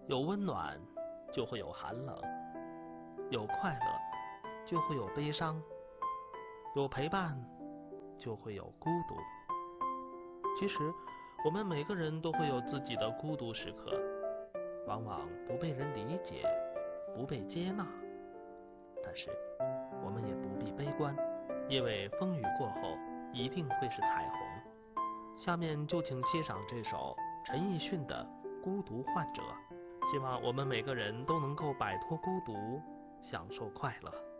有温暖，就会有寒冷；有快乐，就会有悲伤；有陪伴，就会有孤独。其实，我们每个人都会有自己的孤独时刻，往往不被人理解，不被接纳。但是，我们也不必悲观，因为风雨过后一定会是彩虹。下面就请欣赏这首陈奕迅的《孤独患者》，希望我们每个人都能够摆脱孤独，享受快乐。